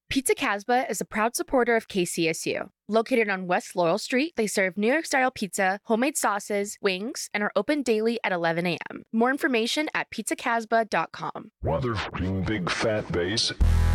Pizza Casbah is a proud supporter of KCSU. Located on West Laurel Street, they serve New York-style pizza, homemade sauces, wings, and are open daily at 11 a.m. More information at pizzacasbah.com. Mother big fat bass.